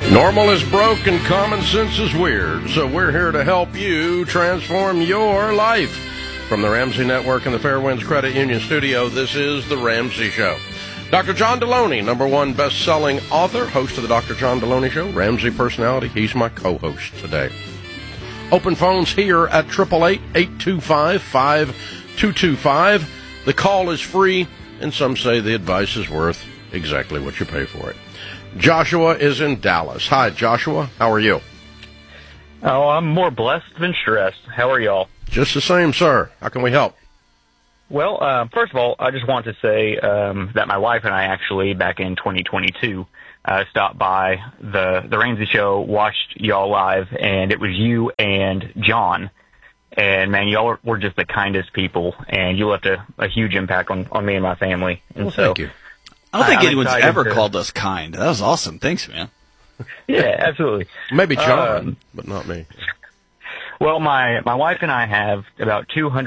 Normal is broke and common sense is weird, so we're here to help you transform your life. From the Ramsey Network and the Fairwinds Credit Union Studio, this is The Ramsey Show. Dr. John Deloney, #1 best-selling author, host of the Dr. John Deloney Show, Ramsey personality. He's my co-host today. Open phones here at 888-825-5225. The call is free, and some say the advice is worth exactly what you pay for it. Joshua is in Dallas. Hi, Joshua. How are you? Oh, I'm more blessed than stressed. How are y'all? Just the same, sir. How can we help? Well, first of all, I just want to say that my wife and I actually, back in 2022, stopped by the Ramsey Show, watched y'all live, and it was you and John. And, man, y'all were just the kindest people, and you left a huge impact on me and my family. And well, thank you. I don't think anyone's ever called us kind. That was awesome. Thanks, man. Yeah, absolutely. Maybe John, but not me. Well, my wife and I have about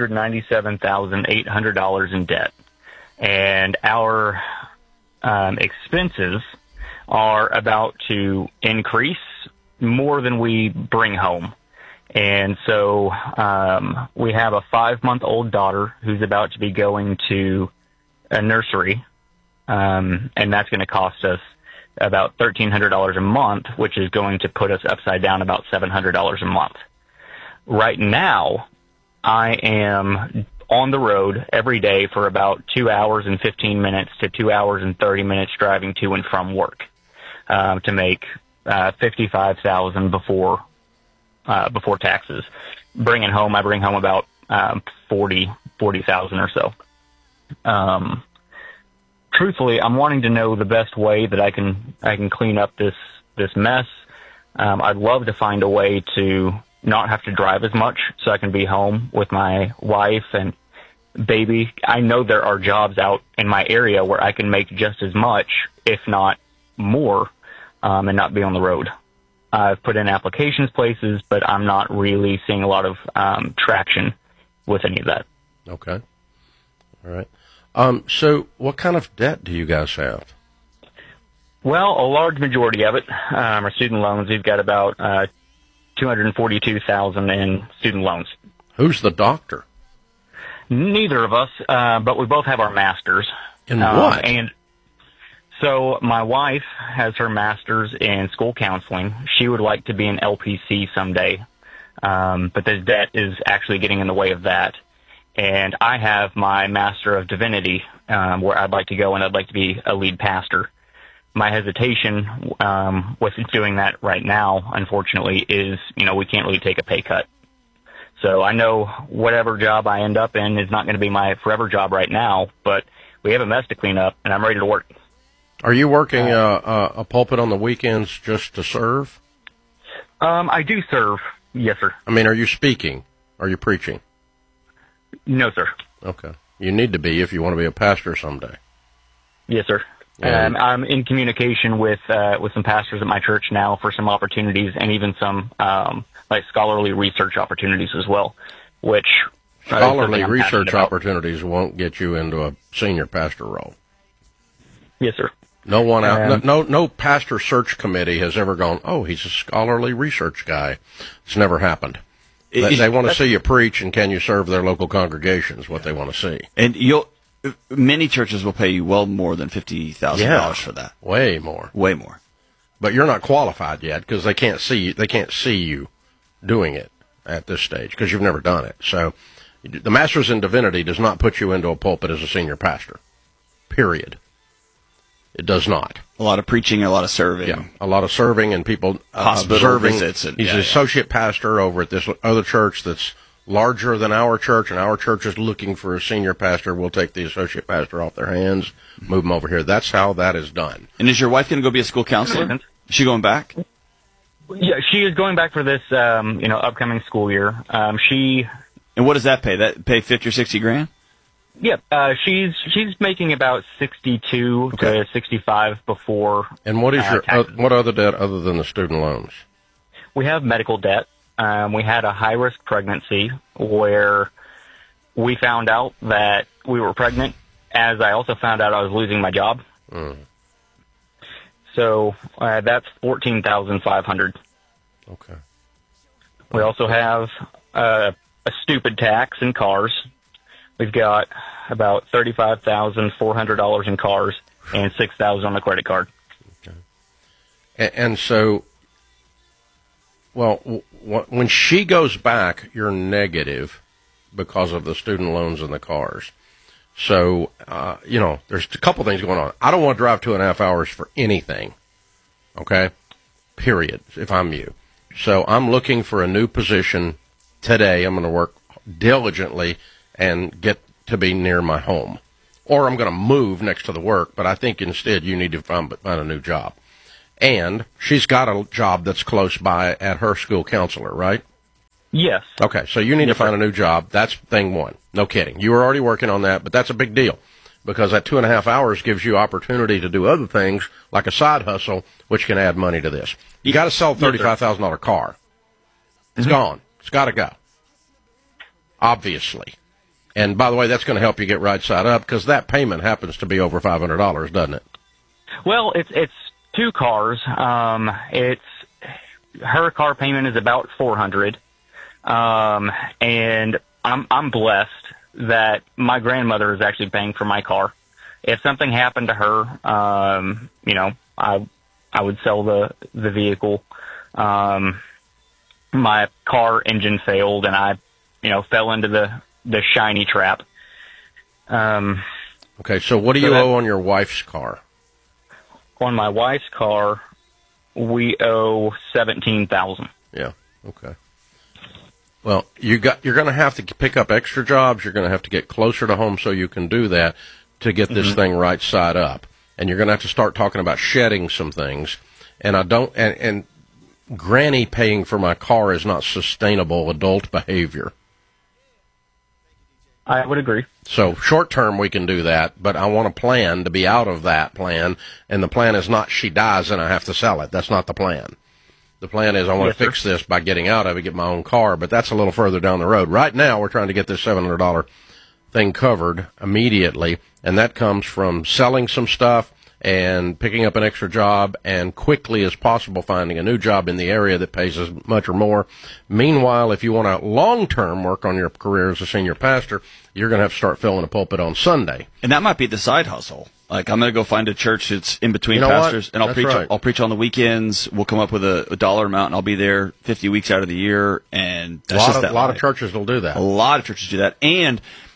$297,800 in debt, and our expenses are about to increase more than we bring home. And so we have a 5-month-old daughter who's about to be going to a nursery, and that's going to cost us about $1,300 a month, which is going to put us upside down about $700 a month. Right now, I am on the road every day for about 2 hours and 15 minutes to 2 hours and 30 minutes driving to and from work to make $55,000 before taxes. I bring home about $40,000 or so. Truthfully, I'm wanting to know the best way that I can clean up this mess. I'd love to find a way to not have to drive as much so I can be home with my wife and baby. I know there are jobs out in my area where I can make just as much, if not more, and not be on the road. I've put in applications places, but I'm not really seeing a lot of traction with any of that. Okay. All right. So what kind of debt do you guys have? Well, a large majority of it are student loans. We've got about $242,000 in student loans. Who's the doctor? Neither of us, but we both have our masters. In what? And so my wife has her master's in school counseling. She would like to be an LPC someday, but the debt is actually getting in the way of that. And I have my Master of Divinity, where I'd like to go, and I'd like to be a lead pastor. My hesitation with doing that right now, unfortunately, is, we can't really take a pay cut. So I know whatever job I end up in is not going to be my forever job right now, but we have a mess to clean up, and I'm ready to work. Are you working a pulpit on the weekends just to serve? I do serve, yes, sir. I mean, are you speaking? Are you preaching? No, sir. Okay. You need to be if you want to be a pastor someday. Yes, sir. And I'm in communication with some pastors at my church now for some opportunities, and even some scholarly research opportunities as well. Which scholarly research opportunities won't get you into a senior pastor role. Yes, sir. No one out. No pastor search committee has ever gone, oh, he's a scholarly research guy. It's never happened. They want to see you preach, and can you serve their local congregations? What they want to see. And many churches will pay you well more than $50,000 for that. Way more. Way more. But you're not qualified yet because they can't see you doing it at this stage because you've never done it. So the Master's in Divinity does not put you into a pulpit as a senior pastor. Period. It does not. A lot of preaching, a lot of serving. Yeah, a lot of serving and people hospital observing. Visits. And, he's an associate pastor over at this other church that's larger than our church, and our church is looking for a senior pastor. We'll take the associate pastor off their hands, move them over here. That's how that is done. And is your wife going to go be a school counselor? Is she going back? Yeah, she is going back for this, upcoming school year. And what does that pay? That pay $50,000 or $60,000? Yep, she's making about 62 to 65 before. And what is what other debt other than the student loans? We have medical debt. We had a high-risk pregnancy where we found out that we were pregnant, as I also found out I was losing my job. So that's $14,500. Okay. We also have a stupid tax in cars. We've got about $35,400 in cars and $6,000 on the credit card. Okay. And so, well, when she goes back, you're negative because of the student loans and the cars. So, there's a couple things going on. I don't want to drive 2.5 hours for anything. Okay? Period, if I'm you. So I'm looking for a new position today. I'm going to work diligently and get to be near my home. Or I'm going to move next to the work, but I think instead you need to find a new job. And she's got a job that's close by at her school counselor, right? Yes. Okay, so you need to find a new job. That's thing one. No kidding. You were already working on that, but that's a big deal because that 2.5 hours gives you opportunity to do other things like a side hustle, which can add money to this. You got to sell a $35,000 car. It's gone. It's got to go. Obviously. And by the way, that's going to help you get right side up because that payment happens to be over $500, doesn't it? Well, it's two cars. It's her car payment is about $400. And I'm blessed that my grandmother is actually paying for my car. If something happened to her, I would sell the vehicle. My car engine failed and I, fell into the shiny trap. Okay. So what do you owe on your wife's car? On my wife's car, we owe $17,000. Yeah. Okay. Well, you're going to have to pick up extra jobs. You're going to have to get closer to home so you can do that to get this thing right side up. And you're going to have to start talking about shedding some things. And and Granny paying for my car is not sustainable adult behavior. I would agree. So short term we can do that, but I want a plan to be out of that plan. And the plan is not she dies and I have to sell it. That's not the plan. The plan is I want to fix this by getting out of it, get my own car, but that's a little further down the road. Right now, we're trying to get this $700 thing covered immediately, and that comes from selling some stuff and picking up an extra job and quickly as possible finding a new job in the area that pays as much or more. Meanwhile, if you want to long-term work on your career as a senior pastor, you're going to have to start filling a pulpit on Sunday. And that might be the side hustle. Like, I'm going to go find a church that's in between pastors, and I'll preach. Right. I'll preach on the weekends. We'll come up with a dollar amount, and I'll be there 50 weeks out of the year. And that's a lot of churches will do that. A lot of churches do that. And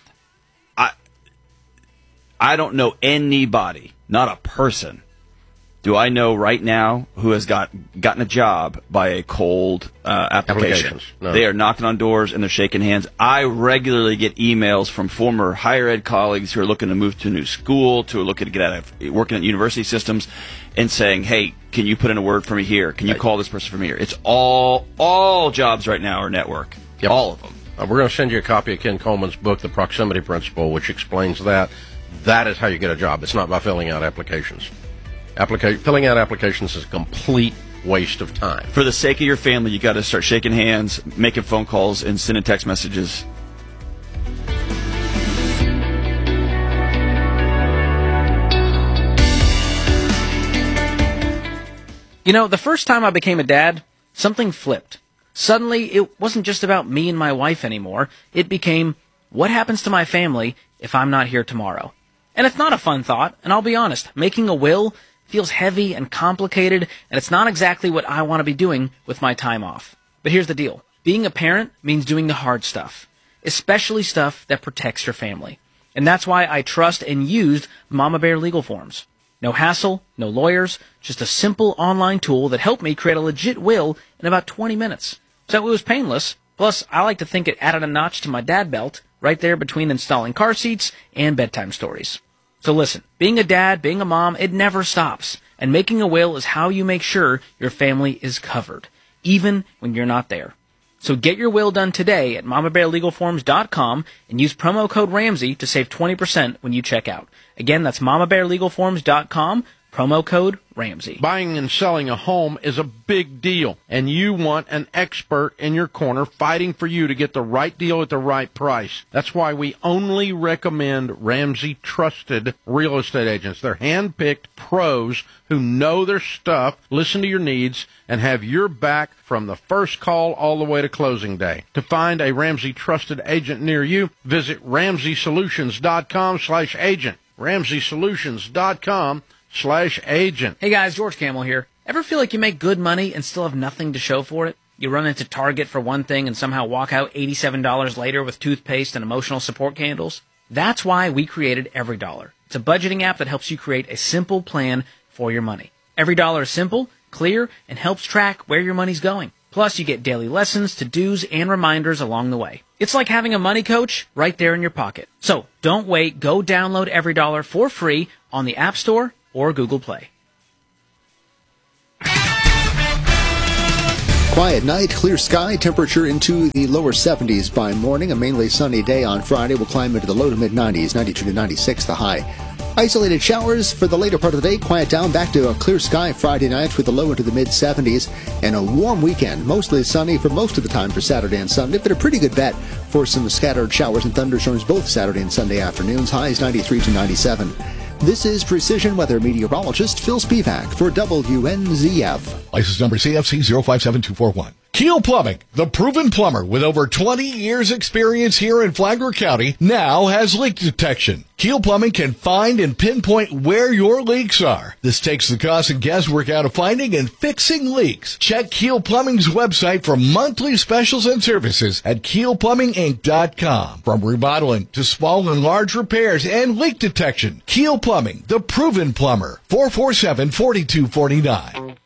I don't know anybody, not a person, do I know right now who has gotten a job by a cold application. No. They are knocking on doors and they're shaking hands. I regularly get emails from former higher ed colleagues who are looking to move to a new school, to looking to get out of working at university systems, and saying, "Hey, can you put in a word for me here? Can you call this person from here?" It's all jobs right now are network. Yep. All of them. We're going to send you a copy of Ken Coleman's book, The Proximity Principle, which explains that. That is how you get a job. It's not by filling out applications. Filling out applications is a complete waste of time. For the sake of your family, you got to start shaking hands, making phone calls, and sending text messages. The first time I became a dad, something flipped. Suddenly, it wasn't just about me and my wife anymore. It became, what happens to my family if I'm not here tomorrow? And it's not a fun thought, and I'll be honest, making a will feels heavy and complicated, and it's not exactly what I want to be doing with my time off. But here's the deal. Being a parent means doing the hard stuff, especially stuff that protects your family. And that's why I trust and used Mama Bear Legal Forms. No hassle, no lawyers, just a simple online tool that helped me create a legit will in about 20 minutes. So it was painless. Plus, I like to think it added a notch to my dad belt, right there between installing car seats and bedtime stories. So listen, being a dad, being a mom, it never stops. And making a will is how you make sure your family is covered, even when you're not there. So get your will done today at MamaBearLegalForms.com and use promo code Ramsey to save 20% when you check out. Again, that's MamaBearLegalForms.com, Promo code Ramsey. Buying and selling a home is a big deal, and you want an expert in your corner fighting for you to get the right deal at the right price. That's why we only recommend Ramsey Trusted Real Estate Agents. They're hand-picked pros who know their stuff, listen to your needs, and have your back from the first call all the way to closing day. To find a Ramsey Trusted Agent near you, visit RamseySolutions.com/agent. RamseySolutions.com/agent. Hey guys, George Camel here. Ever feel like you make good money and still have nothing to show for it? You run into Target for one thing and somehow walk out $87 later with toothpaste and emotional support candles? That's why we created EveryDollar. It's a budgeting app that helps you create a simple plan for your money. EveryDollar is simple, clear, and helps track where your money's going. Plus, you get daily lessons, to-dos, and reminders along the way. It's like having a money coach right there in your pocket. So don't wait. Go download EveryDollar for free on the App Store or Google Play. Quiet night, clear sky, temperature into the lower 70s by morning. A mainly sunny day on Friday will climb into the low to mid-90s, 92 to 96 the high. Isolated showers for the later part of the day. Quiet down, back to a clear sky Friday night with a low into the mid-70s. And a warm weekend, mostly sunny for most of the time for Saturday and Sunday, but a pretty good bet for some scattered showers and thunderstorms both Saturday and Sunday afternoons. Highs 93 to 97. This is Precision Weather Meteorologist Phil Spivak for WNZF. License number CFC 057241. Keel Plumbing, the proven plumber with over 20 years experience here in Flagler County, now has leak detection. Keel Plumbing can find and pinpoint where your leaks are. This takes the cost and guesswork out of finding and fixing leaks. Check Keel Plumbing's website for monthly specials and services at KeelPlumbingInc.com. From remodeling to small and large repairs and leak detection, Keel Plumbing, the proven plumber, 447-4249.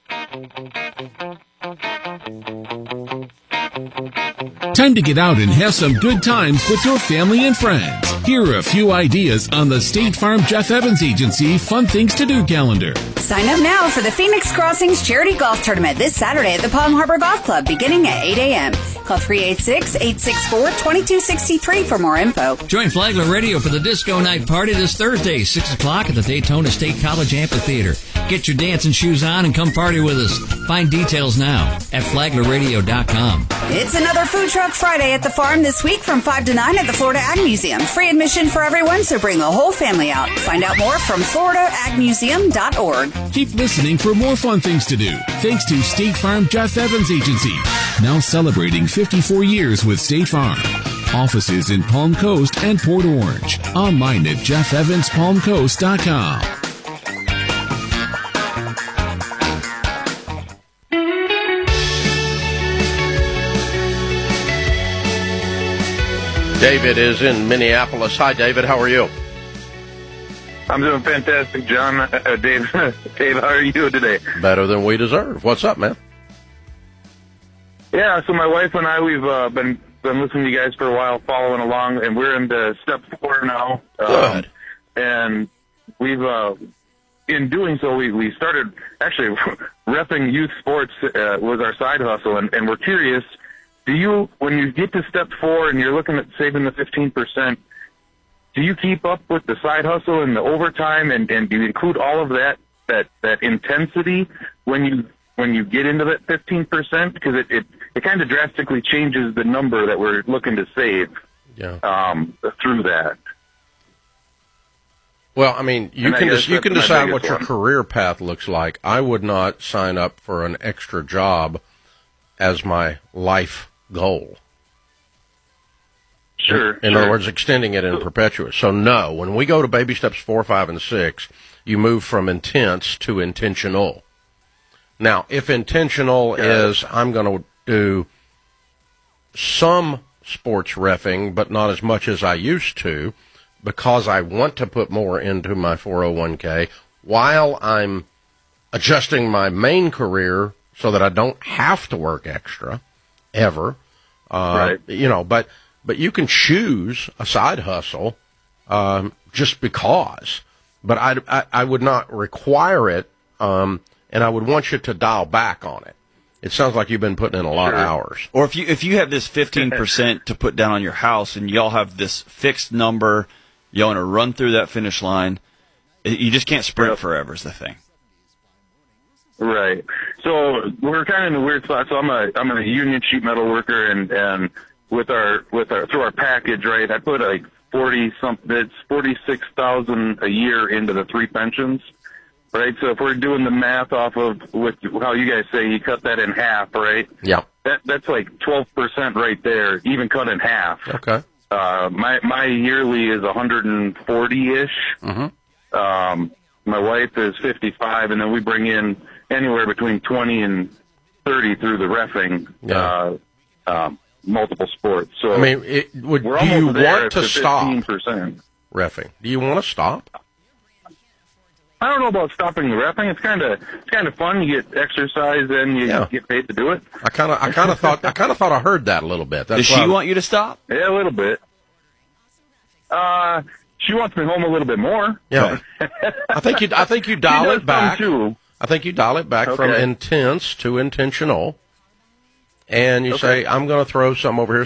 Time to get out and have some good times with your family and friends. Here are a few ideas on the State Farm Jeff Evans Agency Fun Things to Do calendar. Sign up now for the Phoenix Crossings Charity Golf Tournament this Saturday at the Palm Harbor Golf Club beginning at 8 a.m. Call 386-864-2263 for more info. Join Flagler Radio for the Disco Night Party this Thursday, 6 o'clock at the Daytona State College Amphitheater. Get your dancing shoes on and come party with us. Find details now at FlaglerRadio.com. It's another Food Truck Friday at the farm this week from 5 to 9 at the Florida Ag Museum. Free admission for everyone, so bring the whole family out. Find out more from FloridaAgMuseum.org. Keep listening for more fun things to do. Thanks to State Farm Jeff Evans Agency. Now celebrating 54 years with State Farm. Offices in Palm Coast and Port Orange. Online at JeffEvansPalmCoast.com. David is in Minneapolis. Hi, David. How are you? I'm doing fantastic, John. Dave, how are you today? Better than we deserve. What's up, man? Yeah, so my wife and I, we've been listening to you guys for a while, following along, and we're into step 4 now. Good. And we've, in doing so, we started actually repping youth sports was our side hustle, and we're curious. Do you, when you get to step 4 and you're looking at saving the 15%, do you keep up with the side hustle and the overtime, and do you include all of that intensity when you get into that 15%? Because it kind of drastically changes the number that we're looking to save through that. Well, I mean, you can decide what your career path looks like. I would not sign up for an extra job as my life goal. Sure. In other words, extending it in perpetuous. So no, when we go to baby steps 4, 5, and 6, you move from intense to intentional. Now, if intentional is I'm going to do some sports reffing, but not as much as I used to, because I want to put more into my 401k while I'm adjusting my main career so that I don't have to work extra ever. Right. But you can choose a side hustle just because. But I would not require it, and I would want you to dial back on it. It sounds like you've been putting in a lot of hours. Or if you have this 15% to put down on your house and y'all have this fixed number, you want to run through that finish line, you just can't sprint forever is the thing. Right. So we're kind of in a weird spot. So I'm a union sheet metal worker, and through our package, right, I put like 46,000 a year into the 3 pensions. Right, so if we're doing the math off of with how you guys say you cut that in half, right? Yeah. That's like 12% right there, even cut in half. Okay. My yearly is 140-ish. Mm-hmm. My wife is 55, and then we bring in anywhere between 20 and 30 through the reffing, multiple sports. So I mean, do you want to stop 15%. reffing? Do you want to stop? I don't know about stopping the reffing. It's kind of fun. You get exercise and you get paid to do it. I kind of thought I heard that a little bit. Does she want you to stop? Yeah, a little bit. She wants me home a little bit more. Yeah. I think you dial it back. Too. I think you dial it back from intense to intentional. And you say, I'm going to throw some over here.